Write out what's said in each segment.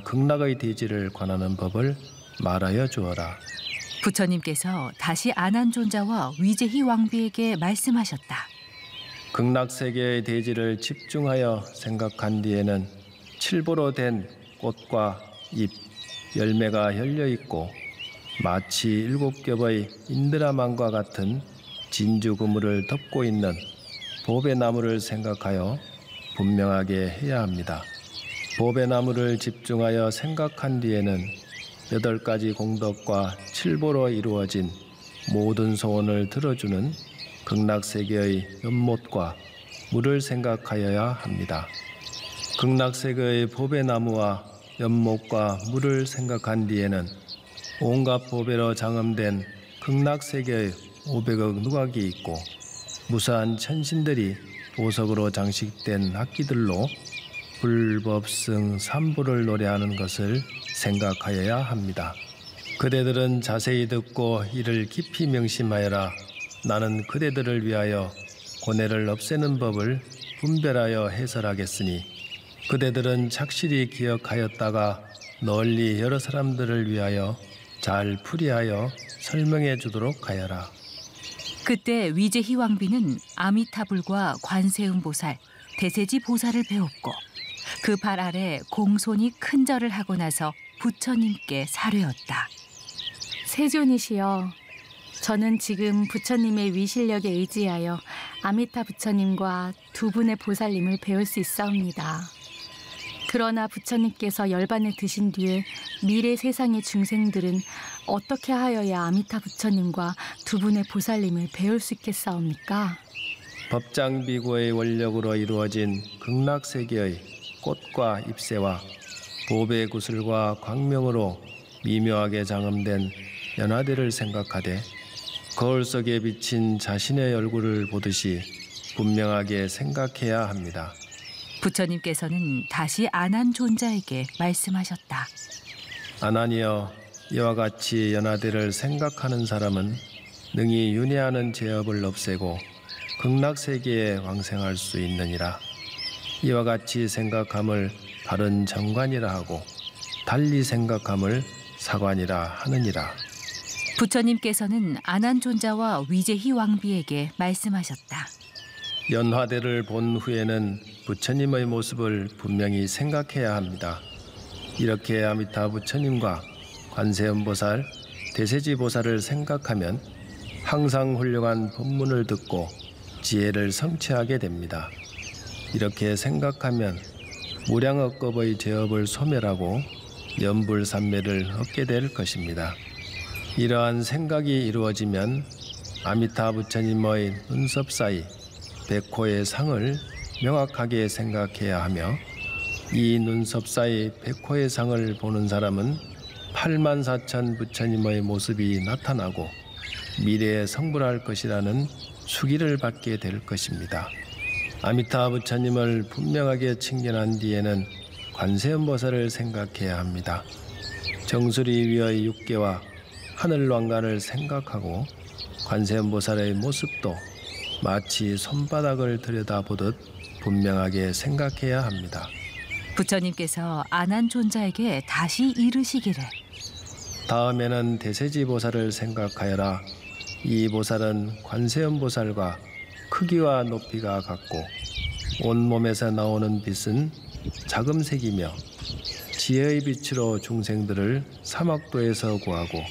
이러한 극락의 대지를 관하는 법을 말하여 주어라. 부처님께서 다시 아난존자와 위제희 왕비에게 말씀하셨다. 극락세계의 대지를 집중하여 생각한 뒤에는 칠보로 된 꽃과 잎, 열매가 열려있고 마치 7겹의 인드라만과 같은 진주 그물을 덮고 있는 보배 나무를 생각하여 분명하게 해야 합니다. 보배 나무를 집중하여 생각한 뒤에는 8가지 공덕과 칠보로 이루어진 모든 소원을 들어주는 극락세계의 연못과 물을 생각하여야 합니다. 극락세계의 보배나무와 연못과 물을 생각한 뒤에는 온갖 보배로 장엄된 극락세계의 500억 누각이 있고 무수한 천신들이 보석으로 장식된 악기들로 불법승 삼부를 노래하는 것을 생각하여야 합니다. 그대들은 자세히 듣고 이를 깊이 명심하여라. 나는 그대들을 위하여 고뇌를 없애는 법을 분별하여 해설하겠으니 그대들은 착실히 기억하였다가 널리 여러 사람들을 위하여 잘 풀이하여 설명해 주도록 하여라. 그때 위제희 왕비는 아미타불과 관세음보살, 대세지 보살을 배웠고 그 발 아래 공손히 큰 절을 하고 나서 부처님께 사뢰었다. 세존이시여, 저는 지금 부처님의 위실력에 의지하여 아미타 부처님과 두 분의 보살님을 배울 수 있사옵니다. 그러나 부처님께서 열반에 드신 뒤에 미래 세상의 중생들은 어떻게 하여야 아미타 부처님과 두 분의 보살님을 배울 수 있겠사옵니까? 법장비구의 원력으로 이루어진 극락세계의 꽃과 잎새와 보배 구슬과 광명으로 미묘하게 장엄된 연화대를 생각하되 거울 속에 비친 자신의 얼굴을 보듯이 분명하게 생각해야 합니다. 부처님께서는 다시 아난존자에게 말씀하셨다. 아난이여, 이와 같이 연화대를 생각하는 사람은 능히 윤회하는 제업을 없애고 극락세계에 왕생할 수 있느니라. 이와 같이 생각함을 바른 정관이라 하고 달리 생각함을 사관이라 하느니라. 부처님께서는 아난존자와 위제희 왕비에게 말씀하셨다. 연화대를 본 후에는 부처님의 모습을 분명히 생각해야 합니다. 이렇게 아미타 부처님과 관세음보살, 대세지보살을 생각하면 항상 훌륭한 법문을 듣고 지혜를 성취하게 됩니다. 이렇게 생각하면 무량억겁의 제업을 소멸하고 연불산매를 얻게 될 것입니다. 이러한 생각이 이루어지면 아미타 부처님의 눈썹 사이 백호의 상을 명확하게 생각해야 하며 이 눈썹 사이 백호의 상을 보는 사람은 84,000 부처님의 모습이 나타나고 미래에 성불할 것이라는 수기를 받게 될 것입니다. 아미타 부처님을 분명하게 칭견한 뒤에는 관세음보살을 생각해야 합니다. 정수리 위의 육계와 하늘왕관을 생각하고 관세음보살의 모습도 마치 손바닥을 들여다보듯 분명하게 생각해야 합니다. 부처님께서 아난존자에게 다시 이르시기를. 다음에는 대세지보살을 생각하여라. 이 보살은 관세음보살과 크기와 높이가 같고 온몸에서 나오는 빛은 자금색이며 지혜의 빛으로 중생들을 사막도에서 구하고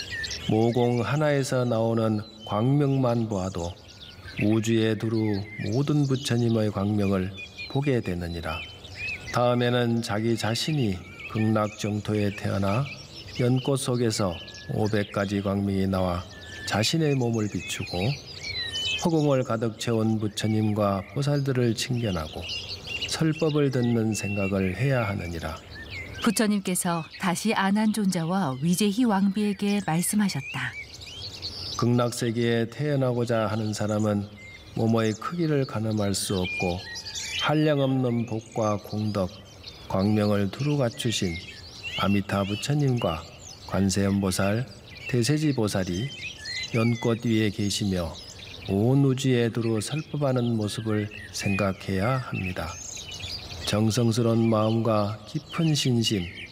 모공 하나에서 나오는 광명만 보아도 우주에 두루 모든 부처님의 광명을 보게 되느니라. 다음에는 자기 자신이 극락정토에 태어나 연꽃 속에서 500가지 광명이 나와 자신의 몸을 비추고 허공을 가득 채운 부처님과 보살들을 칭견하고 설법을 듣는 생각을 해야 하느니라. 부처님께서 다시 아난존자와 위제희 왕비에게 말씀하셨다. 극락세계에 태어나고자 하는 사람은 몸의 크기를 가늠할 수 없고 한량없는 복과 공덕, 광명을 두루 갖추신 아미타 부처님과 관세음보살, 대세지보살이 연꽃 위에 계시며 온 우주에 두루 설법하는 모습을 생각해야 합니다. 정성스러운 마음과 깊은 신심,